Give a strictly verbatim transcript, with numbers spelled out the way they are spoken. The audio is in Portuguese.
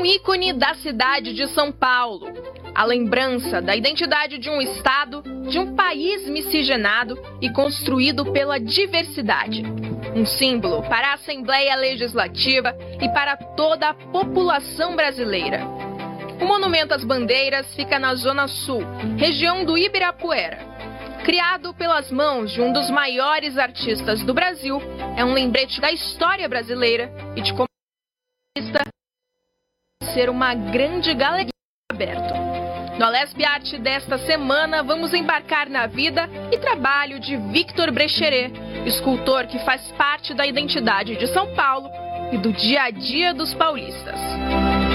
um ícone da cidade de São Paulo. A lembrança da identidade de um estado, de um país miscigenado e construído pela diversidade. Um símbolo para a Assembleia Legislativa e para toda a população brasileira. O Monumento às Bandeiras fica na Zona Sul, região do Ibirapuera. Criado pelas mãos de um dos maiores artistas do Brasil, é um lembrete da história brasileira e de como ser uma grande galeria aberta. No Alesp Arte desta semana, vamos embarcar na vida e trabalho de Victor Brecheret, escultor que faz parte da identidade de São Paulo e do dia a dia dos paulistas.